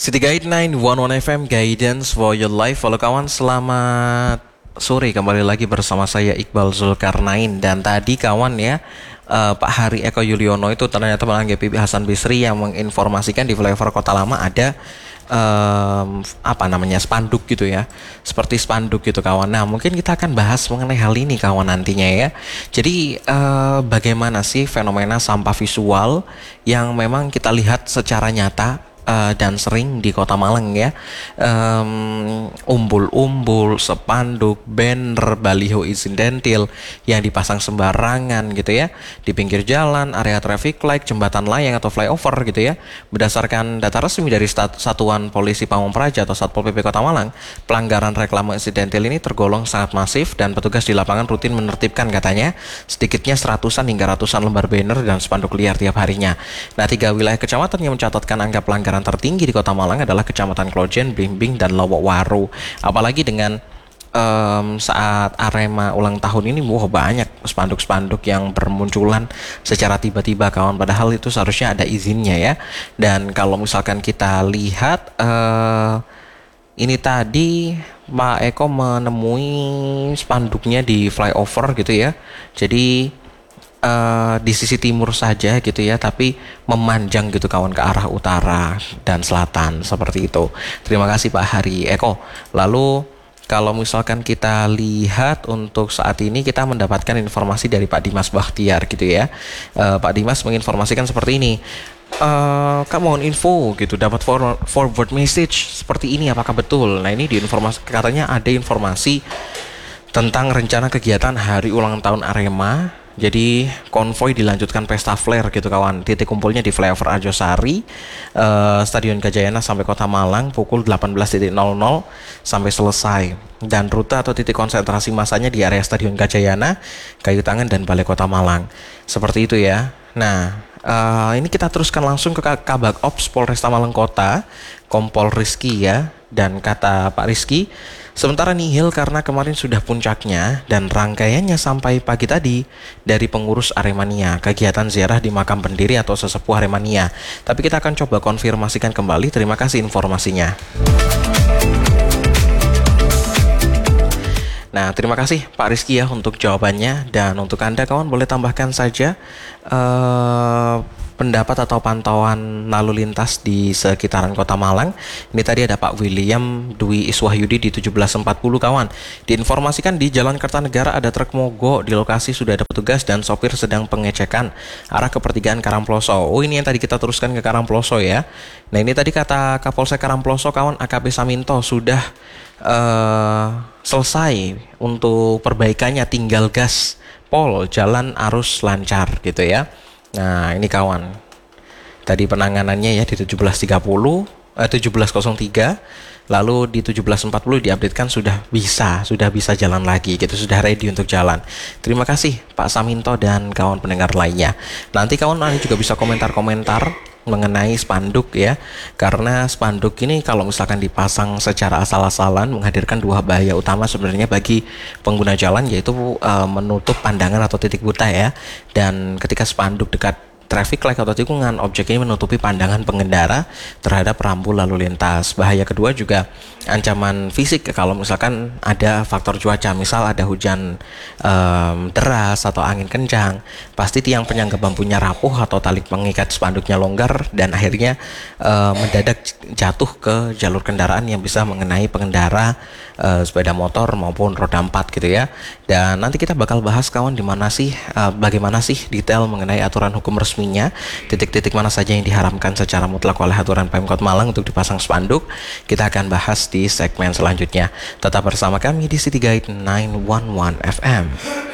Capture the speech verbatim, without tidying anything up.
City Guide sembilan satu satu F M, Guidance for your life. Halo kawan, selamat sore, kembali lagi bersama saya Iqbal Zulkarnain. Dan tadi kawan ya, uh, Pak Hari Eko Yuliono itu ternyata menanggapi Hasan Bisri yang menginformasikan di flyover Kota Lama ada um, apa namanya spanduk gitu ya, seperti spanduk gitu kawan. Nah mungkin kita akan bahas mengenai hal ini kawan nantinya ya. Jadi uh, bagaimana sih fenomena sampah visual yang memang kita lihat secara nyata Uh, dan sering di Kota Malang ya, um, umbul-umbul, spanduk, banner, baliho insidentil yang dipasang sembarangan gitu ya di pinggir jalan, area traffic light, jembatan layang atau flyover gitu ya. Berdasarkan data resmi dari Stat- Satuan Polisi Pamong Praja atau Satpol P P Kota Malang, pelanggaran reklame insidentil ini tergolong sangat masif dan petugas di lapangan rutin menertibkan katanya sedikitnya seratusan hingga ratusan lembar banner dan spanduk liar tiap harinya. Nah, tiga wilayah kecamatan yang mencatatkan angka pelanggaran tertinggi di Kota Malang adalah Kecamatan Klojen, Blimbing, dan Lowokwaru. Apalagi dengan um, saat Arema ulang tahun ini, wah banyak spanduk-spanduk yang bermunculan secara tiba-tiba kawan. Padahal itu seharusnya ada izinnya ya. Dan kalau misalkan kita lihat uh, ini tadi Pak Eko menemui spanduknya di flyover gitu ya. Jadi Uh, di sisi timur saja gitu ya, tapi memanjang gitu kawan ke arah utara dan selatan seperti itu. Terima kasih Pak Hari Eko. Lalu kalau misalkan kita lihat untuk saat ini kita mendapatkan informasi dari Pak Dimas Bakhtiar gitu ya. Uh, Pak Dimas menginformasikan seperti ini. Uh, Kak mohon info gitu, dapat forward, forward message seperti ini, apakah betul? Nah ini di informasi katanya ada informasi tentang rencana kegiatan hari ulang tahun Arema. Jadi konvoy dilanjutkan pesta flare gitu kawan. Titik kumpulnya di flyover Arjosari, uh, Stadion Gajayana sampai Kota Malang pukul delapan belas nol nol sampai selesai. Dan rute atau titik konsentrasi masanya di area Stadion Gajayana, Kayu Tangan, dan Balai Kota Malang. Seperti itu ya. Nah, uh, ini kita teruskan langsung ke Kabag Ops Polresta Malang Kota, Kompol Rizky ya. Dan kata Pak Rizky, sementara nihil karena kemarin sudah puncaknya dan rangkaiannya sampai pagi tadi dari pengurus Aremania, kegiatan ziarah di makam pendiri atau sesepuh Aremania. Tapi kita akan coba konfirmasikan kembali. Terima kasih informasinya. Nah, terima kasih Pak Rizky ya untuk jawabannya. Dan untuk Anda kawan boleh tambahkan saja uh, pendapat atau pantauan lalu lintas di sekitaran Kota Malang. Ini tadi ada Pak William Dwi Iswahyudi di tujuh belas empat puluh kawan. Diinformasikan di Jalan Kertanegara ada truk mogok, di lokasi sudah ada petugas dan sopir sedang pengecekan arah ke pertigaan Karangploso. Oh ini yang tadi kita teruskan ke Karangploso ya. Nah ini tadi kata Kapolsek Karangploso kawan, A K P Saminto sudah uh, selesai untuk perbaikannya, tinggal gas pol, jalan arus lancar gitu ya. Nah ini kawan, tadi penanganannya ya di tujuh belas tiga puluh, eh, tujuh belas nol tiga, lalu di tujuh belas empat puluh diupdatekan sudah bisa, sudah bisa jalan lagi gitu, sudah ready untuk jalan. Terima kasih Pak Saminto dan kawan pendengar lainnya. Nanti kawan Anda juga bisa komentar-komentar mengenai spanduk ya, karena spanduk ini kalau misalkan dipasang secara asal-asalan menghadirkan dua bahaya utama sebenarnya bagi pengguna jalan, yaitu uh, menutup pandangan atau titik buta ya. Dan ketika spanduk dekat traffic light atau tikungan, objek ini menutupi pandangan pengendara terhadap rambu lalu lintas. Bahaya kedua juga ancaman fisik kalau misalkan ada faktor cuaca, misal ada hujan um, deras atau angin kencang, pasti tiang penyangga bambunya rapuh atau tali pengikat spanduknya longgar dan akhirnya um, mendadak jatuh ke jalur kendaraan yang bisa mengenai pengendara uh, sepeda motor maupun roda empat gitu ya. Dan nanti kita bakal bahas kawan di mana sih uh, bagaimana sih detail mengenai aturan hukum resmi, titik-titik mana saja yang diharamkan secara mutlak oleh aturan Pemkot Malang untuk dipasang spanduk. Kita akan bahas di segmen selanjutnya. Tetap bersama kami di City Guide sembilan satu satu F M.